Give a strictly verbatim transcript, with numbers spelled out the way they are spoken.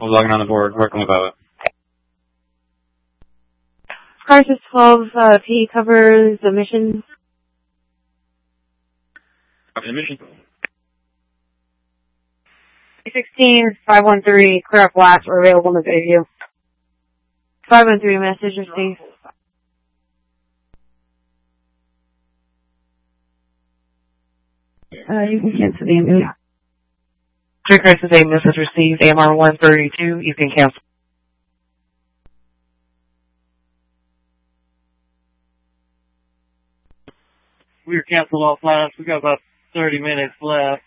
was logging on the board, working with it. Crisis twelve uh, P covers the mission. Copy the mission. sixteen, five one three, clear up blast, we're available in the video. five one three, message received. Uh, you can cancel the email. Three Crisis eight, message received, A M R one thirty-two, you can cancel. We were canceled off last. We got about thirty minutes left.